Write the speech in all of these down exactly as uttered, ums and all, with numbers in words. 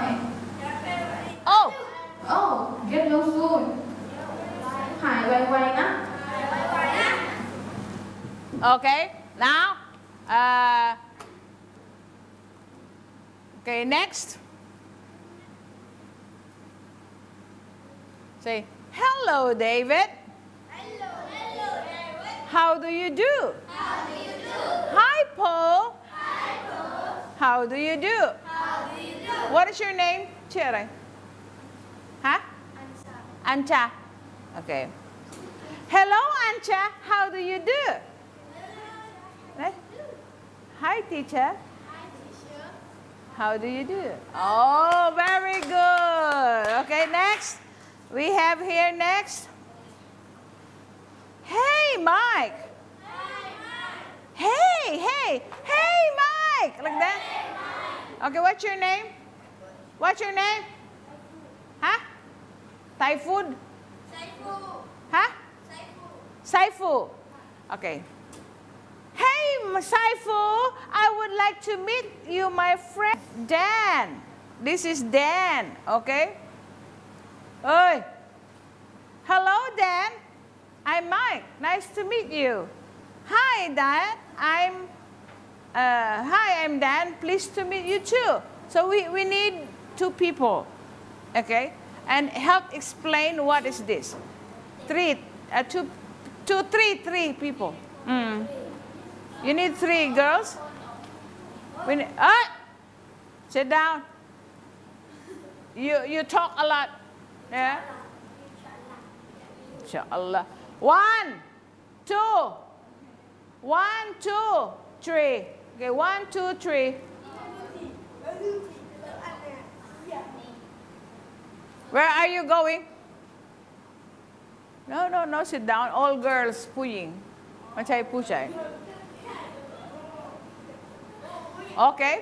Oh โอ้ get well soon หายไวๆนะ Okay, now uh, okay, next say hello David. Hello, hello, David. How do you do? How do you do? Hi Paul. Hi, Paul. How do you do? How do you do? What is your name? ชื่ออะไร ฮะ Anja. Okay. Hello Anja. How do you do? Hi teacher. Hi, teacher. How do you do? Oh, very good. Okay, next. We have here next. Hey, Mike. Hi, Mike. Hey, hey, hey, Mike. Like that. Okay, what's your name? What's your name? Huh? Typhoon? Saifu. Huh? Saifu. Saifu. Okay. Hey, Saifu, I would like to meet you, my friend Dan. This is Dan, okay? Oi. Hello, Dan. I'm Mike. Nice to meet you. Hi, Dan. I'm, uh, hi, I'm Dan. Pleased to meet you too. So we, we need two people, okay? And help explain what is this. Three, uh, two, two, three, three people. Mm. You need three girls. We need, ah, sit down. You you talk a lot. Yeah. Inshallah. One, two, one, two, three. Okay, one, two, three. Where are you going? No, no, no, sit down. All girls, ผู้หญิง ไม่ใช่ผู้ชาย Okay.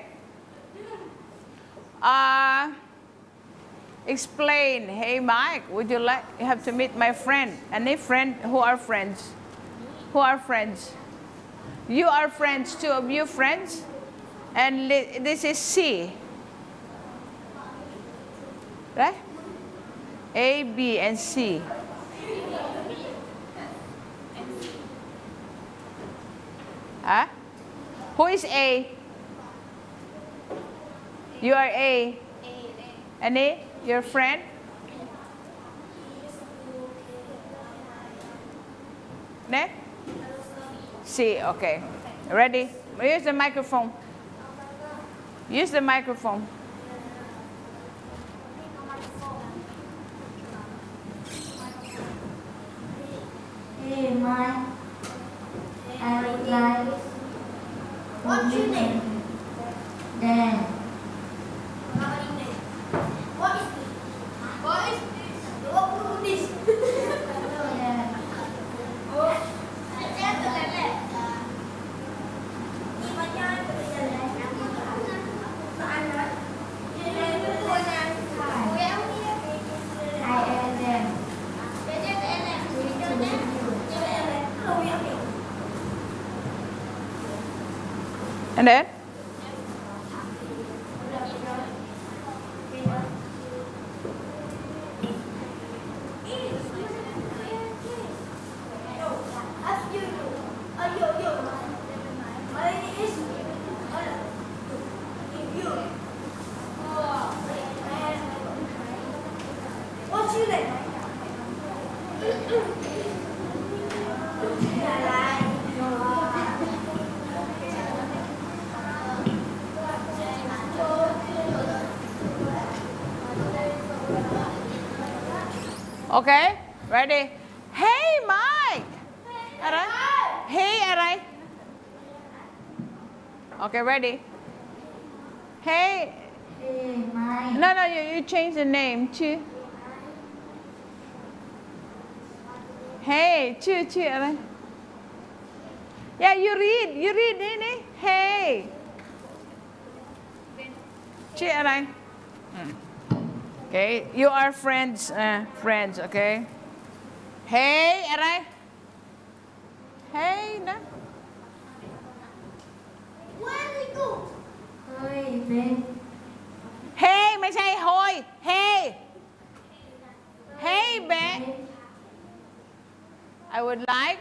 Uh, explain. Hey, Mike, would you like, you have to meet my friend. Any friend, who are friends? Who are friends? You are friends, two of you friends. And this is C. Right? A, B, and C. Huh? Who is A? You are A. And A, your friend? Ne? C, okay. Ready? Use the microphone. Use the microphone. Hey, Mike. I would like What's your name? Dan. What is this? What is this? What is this? Dan. Oh, saya berlele. Imannya berlele. Mana? Ini bukannya. Yang ini. I am Dan. Jadi berlele. Jadi berlele. Kalau yang ini. And then? What's your name? Okay, ready? Hey, Mike. Alright. Hey, alright. Okay, ready? Hey. Hey, Mike. No, no, you, you change the name to. Hey, to, to, alright. Yeah, you read, you read, Nini. Hey. To, alright. Hmm. Okay, you are friends, uh, friends, okay? Hey, alright? Hey, na? Where did he go? Hey, Ben. Hey ไม่ใช่ใช่ Hoi Hey Hey Ben I would like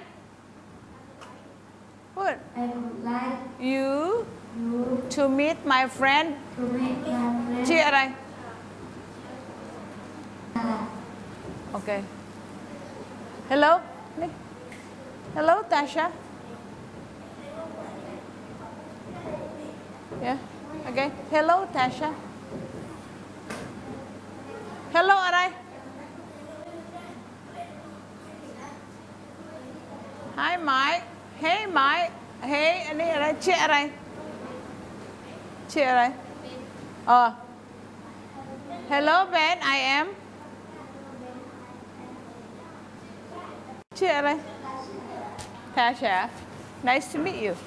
What I would like you you to meet my friend to meet my friend ชื่ออะไร Tara. โอเค Hello นี่ Hello Tasha Yeah Okay Hello Tasha Hello อะไร Hi Mike Hey Mike Hey อันนี้อะไรชื่ออะไรชื่ออะไรอ๋อ Hello Ben I am ชื่ออะไร Tasha Nice to meet you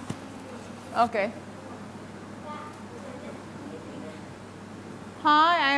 Okay Hi I'm